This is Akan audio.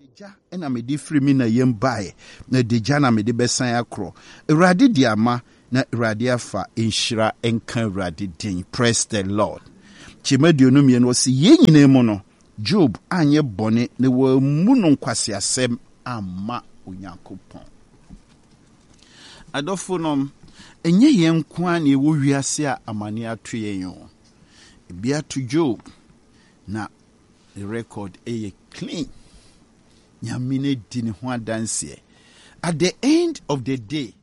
Deja ena me di free me na yembae na deja na me di besan akro. Awurade di ama na awurade afa enhyira enka awurade din. Praise the Lord. Chimadio no mie no si ye nyina mu no Job anye bone ne wa mu no nkwase asem amma Onyankopɔn. Adofo nom enye yen kwa na ewo wiase a amane ato yen yo. Ebia to Job na the record e clean. Nyamine di ne ho adanse. At the end of the day,